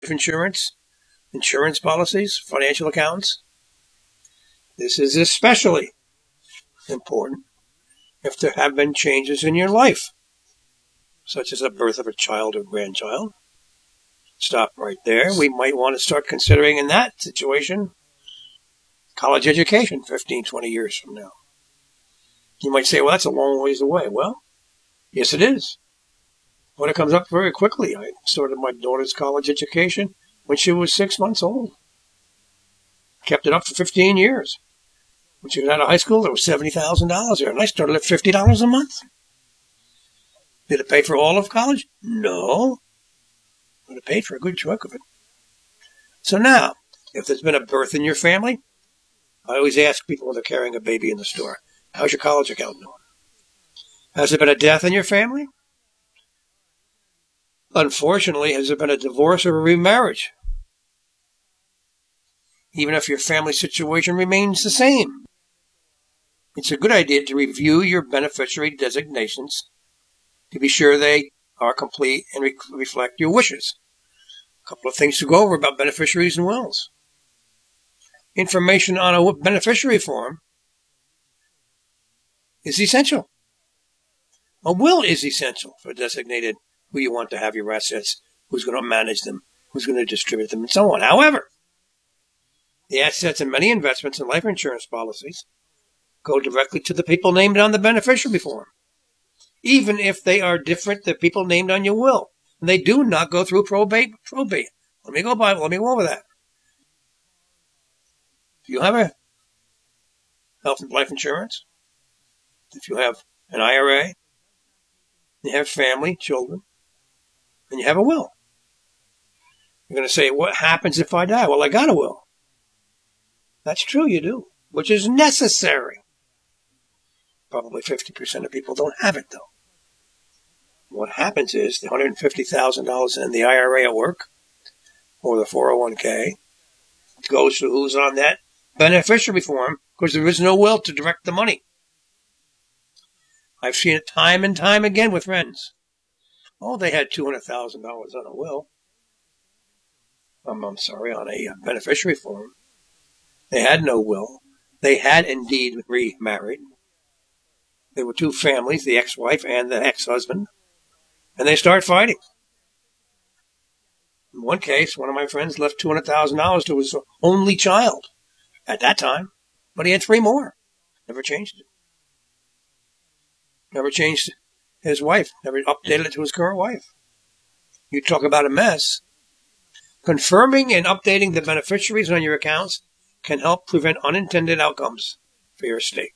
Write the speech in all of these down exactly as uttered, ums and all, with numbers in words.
insurance, insurance policies, financial accounts. This is especially important if there have been changes in your life, such as the birth of a child or grandchild. Stop right there. We might want to start considering in that situation college education fifteen, twenty years from now. You might say, well, that's a long ways away. Well, yes, it is. But it comes up very quickly. I started my daughter's college education when she was six months old. Kept it up for fifteen years. When she was out of high school, there was seventy thousand dollars there, and I started at fifty dollars a month. Did it pay for all of college? No. But it paid for a good chunk of it. So now, if there's been a birth in your family, I always ask people when they're carrying a baby in the store, how's your college account doing? Has there been a death in your family? Unfortunately, has there been a divorce or a remarriage? Even if your family situation remains the same, it's a good idea to review your beneficiary designations to be sure they are complete and re- reflect your wishes. A couple of things to go over about beneficiaries and wills. Information on a beneficiary form is essential. A will is essential for designated who you want to have your assets, who's going to manage them, who's going to distribute them, and so on. However, the assets in many investments and life insurance policies go directly to the people named on the beneficiary form, even if they are different than people named on your will. And they do not go through probate. Probate. Let me go by. Let me go over that. If you have a health and life insurance, if you have an I R A, you have family, children, and you have a will, you're going to say, what happens if I die? Well, I got a will. That's true, you do, which is necessary. Probably fifty percent of people don't have it, though. What happens is the one hundred fifty thousand dollars in the I R A at work or the four oh one k goes to who's on that beneficiary form because there is no will to direct the money. I've seen it time and time again with friends. Oh, they had two hundred thousand dollars on a will. Um, I'm sorry, on a beneficiary form. They had no will. They had indeed remarried. There were two families, the ex-wife and the ex-husband, and they start fighting. In one case, one of my friends left two hundred thousand dollars to his only child at that time, but he had three more. Never changed it. Never changed his wife. Never updated it to his current wife. You talk about a mess. Confirming and updating the beneficiaries on your accounts can help prevent unintended outcomes for your estate.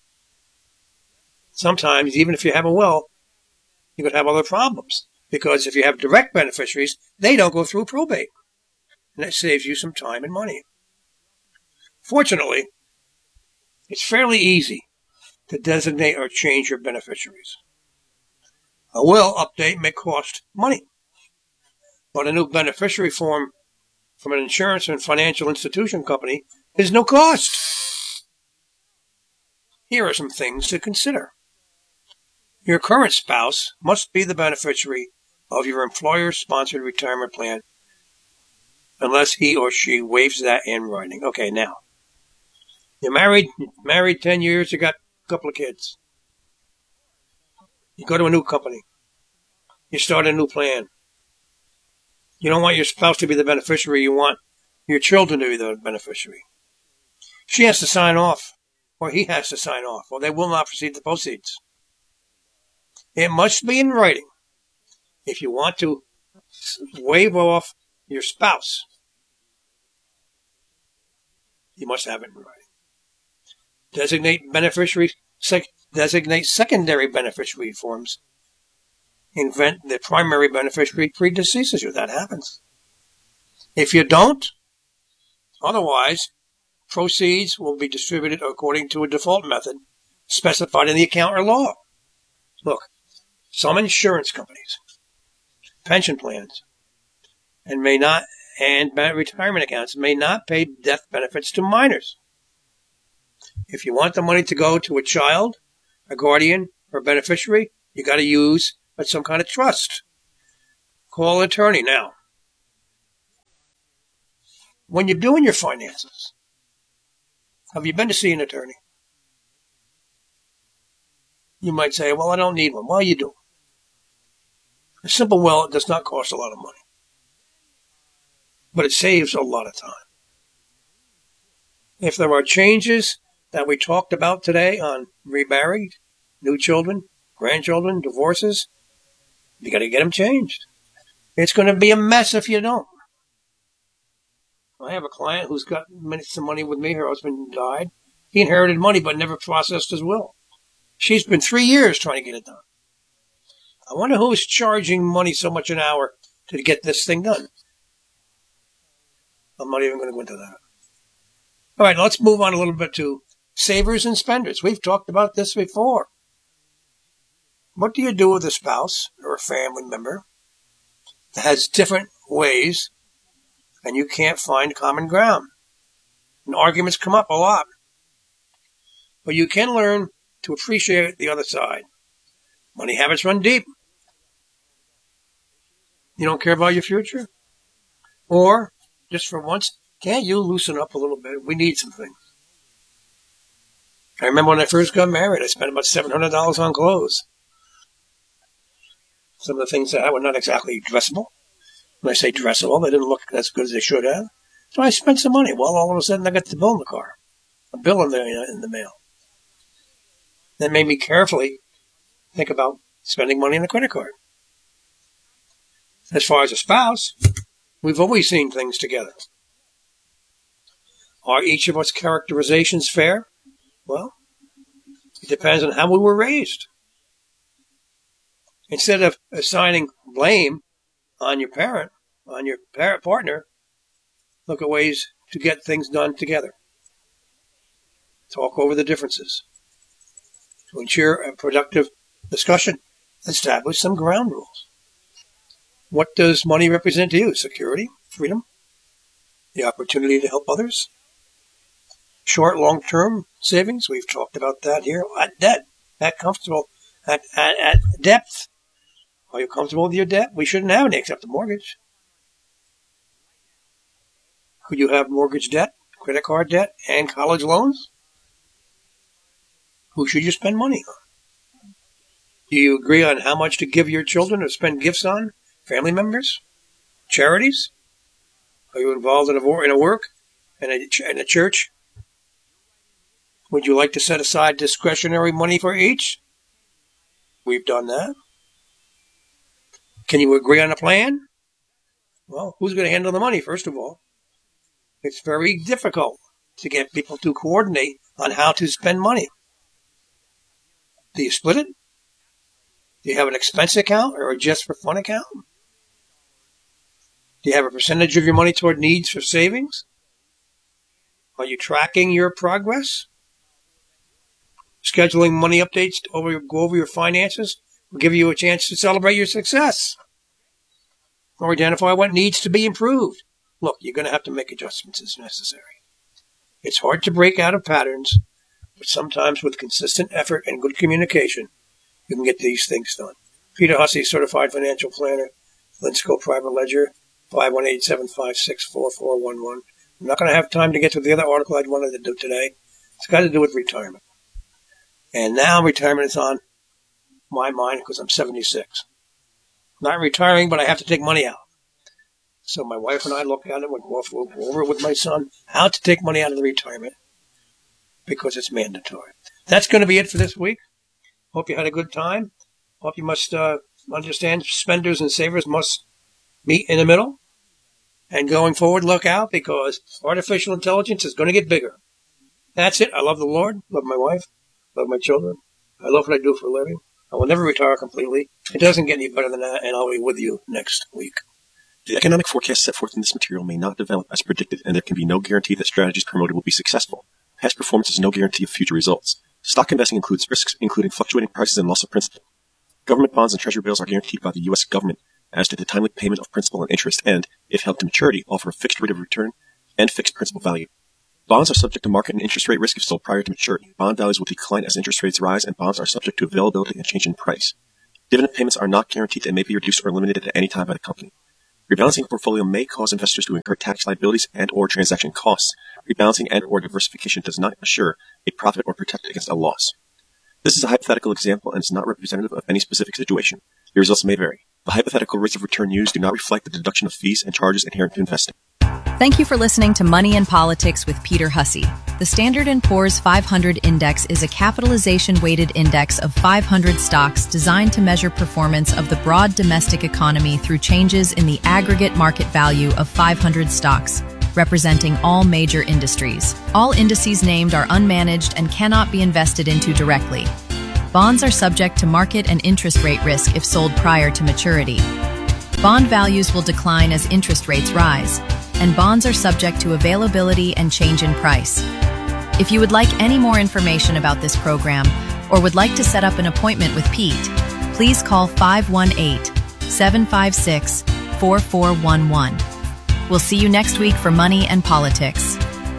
Sometimes, even if you have a will, you could have other problems. Because if you have direct beneficiaries, they don't go through probate. And that saves you some time and money. Fortunately, it's fairly easy to designate or change your beneficiaries. A will update may cost money. But a new beneficiary form from an insurance and financial institution company is no cost. Here are some things to consider. Your current spouse must be the beneficiary of your employer-sponsored retirement plan unless he or she waives that in writing. Okay, now, you're married, married ten years, you got a couple of kids. You go to a new company. You start a new plan. You don't want your spouse to be the beneficiary. You want your children to be the beneficiary. She has to sign off, or he has to sign off, or they will not receive the proceeds. It must be in writing. If you want to waive off your spouse, you must have it in writing. Designate beneficiaries, sec- designate secondary beneficiary forms. Invent the primary beneficiary predeceases you. That happens. If you don't, otherwise, proceeds will be distributed according to a default method specified in the account or law. Look, some insurance companies, pension plans, and may not, and retirement accounts may not pay death benefits to minors. If you want the money to go to a child, a guardian, or a beneficiary, you got to use some kind of trust. Call an attorney now. when you're doing your finances, have you been to see an attorney? You might say, well, I don't need one. Well, you do. A simple will does not cost a lot of money, but it saves a lot of time. If there are changes that we talked about today on remarried, new children, grandchildren, divorces, you got to get them changed. It's going to be a mess if you don't. I have a client who's got some money with me. Her husband died. He inherited money but never processed his will. She's been three years trying to get it done. I wonder who is charging money so much an hour to get this thing done. I'm not even going to go into that. All right, let's move on a little bit to savers and spenders. We've talked about this before. What do you do with a spouse or a family member that has different ways and you can't find common ground? And arguments come up a lot. But you can learn to appreciate the other side. Money habits run deep. You don't care about your future? Or, just for once, can't you loosen up a little bit? We need some things. I remember when I first got married, I spent about seven hundred dollars on clothes. Some of the things that I were not exactly dressable. When I say dressable, they didn't look as good as they should have. So I spent some money. Well, all of a sudden, I got the bill in the car. A bill in the, in the mail. That made me carefully think about spending money on a credit card. As far as a spouse, we've always seen things together. Are each of us characterizations fair? Well, it depends on how we were raised. Instead of assigning blame on your parent, on your parent partner, look at ways to get things done together. Talk over the differences. To ensure a productive discussion, establish some ground rules. What does money represent to you? Security, freedom, the opportunity to help others. Short, long-term savings, we've talked about that here. At debt, at comfortable, at, at, at depth. Are you comfortable with your debt? We shouldn't have any except a mortgage. Could you have mortgage debt, credit card debt, and college loans? Who should you spend money on? Do you agree on how much to give your children or spend gifts on? Family members? Charities? Are you involved in a, in a work? In a, in a church? Would you like to set aside discretionary money for each? We've done that. Can you agree on a plan? Well, who's going to handle the money, first of all? It's very difficult to get people to coordinate on how to spend money. Do you split it? Do you have an expense account or a just for fun account? Do you have a percentage of your money toward needs for savings? Are you tracking your progress? Scheduling money updates to over, go over your finances will give you a chance to celebrate your success. Or identify what needs to be improved. Look, you're going to have to make adjustments as necessary. It's hard to break out of patterns, but sometimes with consistent effort and good communication, you can get these things done. Peter Hussey, Certified Financial Planner, Linsco Private Ledger, five one eight, seven five six, four four one one. I'm not going to have time to get to the other article I'd wanted to do today. It's got to do with retirement. And now retirement is on my mind because I'm seventy-six. Not retiring, but I have to take money out. So my wife and I look at it, we'll go over it with my son, how to take money out of the retirement because it's mandatory. That's going to be it for this week. Hope you had a good time. Hope you must uh, understand spenders and savers must meet in the middle. And going forward, look out because artificial intelligence is going to get bigger. That's it. I love the Lord, love my wife, love my children. I love what I do for a living. I will never retire completely. It doesn't get any better than that, and I'll be with you next week. The economic forecasts set forth in this material may not develop as predicted, and there can be no guarantee that strategies promoted will be successful. Past performance is no guarantee of future results. Stock investing includes risks, including fluctuating prices and loss of principal. Government bonds and treasury bills are guaranteed by the U S government as to the timely payment of principal and interest and, if held to maturity, offer a fixed rate of return and fixed principal value. Bonds are subject to market and interest rate risk if sold prior to maturity. Bond values will decline as interest rates rise, and bonds are subject to availability and change in price. Dividend payments are not guaranteed and may be reduced or eliminated at any time by the company. Rebalancing a portfolio may cause investors to incur tax liabilities and or transaction costs. Rebalancing and or diversification does not assure a profit or protect against a loss. This is a hypothetical example and is not representative of any specific situation. The results may vary. The hypothetical rates of return used do not reflect the deduction of fees and charges inherent to investing. Thank you for listening to Money and Politics with Peter Hussey. The Standard and Poor's five hundred Index is a capitalization-weighted index of five hundred stocks designed to measure performance of the broad domestic economy through changes in the aggregate market value of five hundred stocks, representing all major industries. All indices named are unmanaged and cannot be invested into directly. Bonds are subject to market and interest rate risk if sold prior to maturity. Bond values will decline as interest rates rise, and bonds are subject to availability and change in price. If you would like any more information about this program or would like to set up an appointment with Pete, please call five one eight, seven five six, four four one one. We'll see you next week for Money and Politics.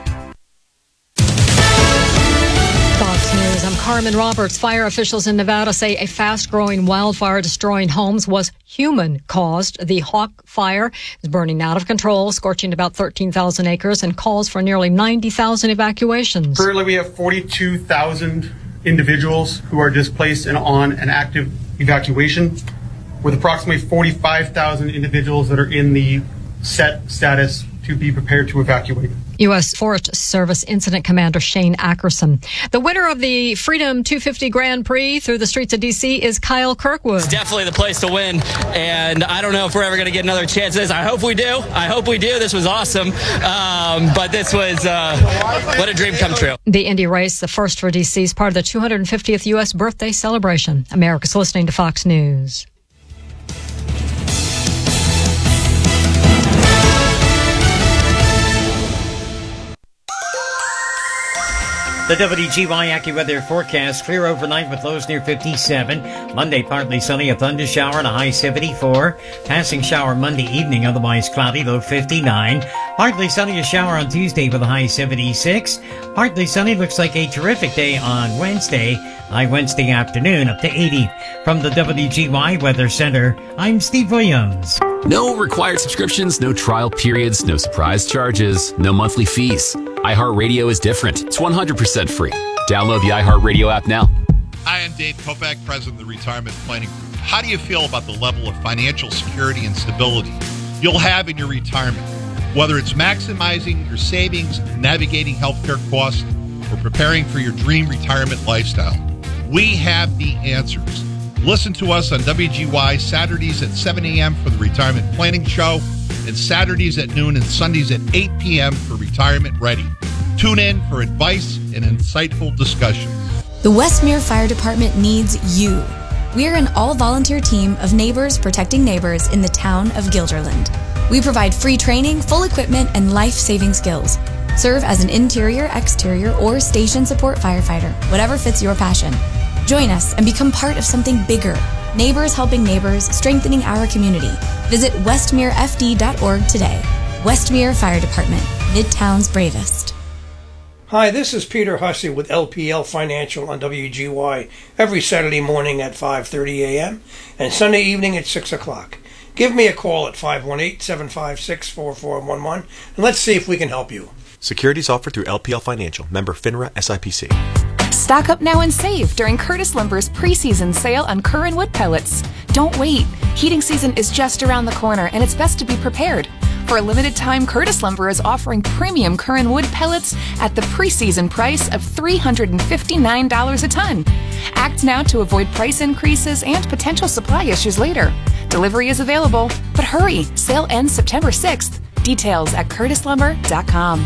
Fox News, I'm Carmen Roberts. Fire officials in Nevada say a fast-growing wildfire destroying homes was human-caused. The Hawk Fire is burning out of control, scorching about thirteen thousand acres, and calls for nearly ninety thousand evacuations. Currently, we have forty-two thousand individuals who are displaced and on an active evacuation, with approximately forty-five thousand individuals that are in the set status to be prepared to evacuate. U S Forest Service Incident Commander Shane Ackerson. The winner of the Freedom two fifty Grand Prix through the streets of D C is Kyle Kirkwood. It's definitely the place to win, and I don't know if we're ever going to get another chance at this. I hope we do. I hope we do. This was awesome, um, but this was uh, what a dream come true. The Indy race, the first for D C, is part of the two hundred fiftieth U S birthday celebration. America's listening to Fox News. The W G Y AccuWeather forecast: clear overnight with lows near fifty-seven. Monday, partly sunny, a thunder shower and a high seventy-four. Passing shower Monday evening, otherwise cloudy, low fifty-nine. Partly sunny, a shower on Tuesday with a high seventy-six. Partly sunny, looks like a terrific day on Wednesday. High Wednesday afternoon, up to eighty. From the W G Y Weather Center, I'm Steve Williams. No required subscriptions, no trial periods, no surprise charges, no monthly fees. iHeartRadio is different. It's one hundred percent free. Download the iHeartRadio app now. Hi, I'm Dave Kopak, president of the Retirement Planning Group. How do you feel about the level of financial security and stability you'll have in your retirement? Whether it's maximizing your savings, navigating healthcare costs, or preparing for your dream retirement lifestyle, we have the answers. Listen to us on W G Y Saturdays at seven a.m. for the Retirement Planning Show, and Saturdays at noon and Sundays at eight p.m. for Retirement Ready. Tune in for advice and insightful discussions. The Westmere Fire Department needs you. We're an all-volunteer team of neighbors protecting neighbors in the town of Guilderland. We provide free training, full equipment, and life-saving skills. Serve as an interior, exterior, or station support firefighter, whatever fits your passion. Join us and become part of something bigger. Neighbors helping neighbors, strengthening our community. Visit westmere f d dot org today. Westmere Fire Department, Midtown's bravest. Hi, this is Peter Hussey with L P L Financial on W G Y every Saturday morning at five thirty a.m. and Sunday evening at six o'clock. Give me a call at five one eight, seven five six, four four one one and let's see if we can help you. Securities offered through L P L Financial, member FINRA S I P C. Stock up now and save during Curtis Lumber's preseason sale on Curran wood pellets. Don't wait. Heating season is just around the corner, and it's best to be prepared. For a limited time, Curtis Lumber is offering premium Curran wood pellets at the preseason price of three hundred fifty-nine dollars a ton. Act now to avoid price increases and potential supply issues later. Delivery is available, but hurry. Sale ends September sixth. Details at curtis lumber dot com.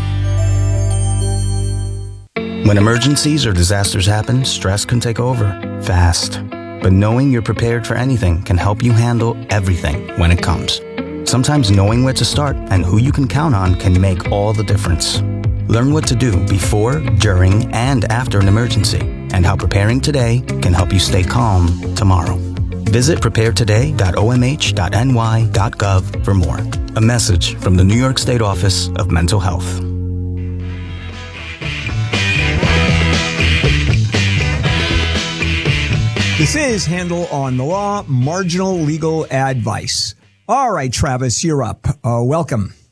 When emergencies or disasters happen, stress can take over, fast. But knowing you're prepared for anything can help you handle everything when it comes. Sometimes knowing where to start and who you can count on can make all the difference. Learn what to do before, during, and after an emergency, and how preparing today can help you stay calm tomorrow. Visit prepare today dot o m h dot n y dot gov for more. A message from the New York State Office of Mental Health. This is Handel on the Law, marginal legal advice. All right, Travis, you're up. Uh, welcome.